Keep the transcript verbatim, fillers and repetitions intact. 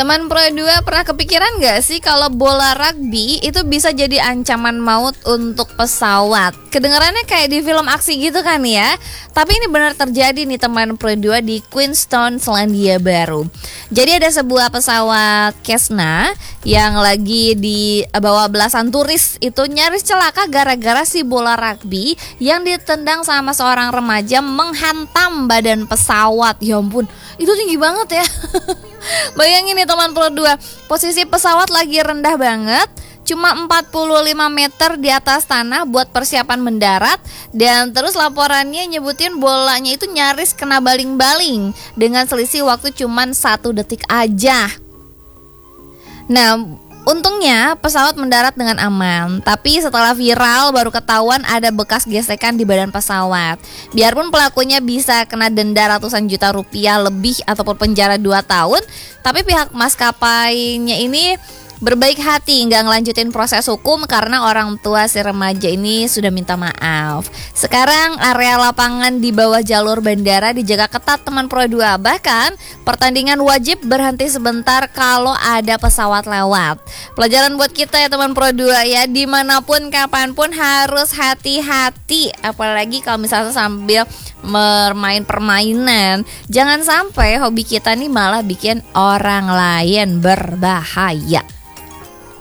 Teman Pro dua pernah kepikiran gak sih kalau bola rugby itu bisa jadi ancaman maut untuk pesawat? Kedengarannya kayak di film aksi gitu kan ya. Tapi ini benar terjadi nih teman Pro dua di Queenstown, Selandia Baru. Jadi ada sebuah pesawat Cessna yang lagi dibawa belasan turis itu nyaris celaka gara-gara si bola rugby yang ditendang sama seorang remaja menghantam badan pesawat. Ya ampun, itu tinggi banget ya. Bayangin nih teman Pro dua, posisi pesawat lagi rendah banget, cuma empat puluh lima meter di atas tanah buat persiapan mendarat. Dan terus laporannya nyebutin bolanya itu nyaris kena baling-baling dengan selisih waktu cuma satu detik aja. Nah, untungnya pesawat mendarat dengan aman. Tapi setelah viral baru ketahuan ada bekas gesekan di badan pesawat. Biarpun pelakunya bisa kena denda ratusan juta rupiah lebih ataupun penjara dua tahun, tapi pihak maskapainya ini berbaik hati nggak ngelanjutin proses hukum karena orang tua si remaja ini sudah minta maaf. Sekarang area lapangan di bawah jalur bandara dijaga ketat teman Pro dua. Bahkan pertandingan wajib berhenti sebentar kalau ada pesawat lewat. Pelajaran buat kita ya teman Pro dua ya, dimanapun kapanpun harus hati-hati. Apalagi kalau misalnya sambil bermain permainan, jangan sampai hobi kita nih malah bikin orang lain berbahaya.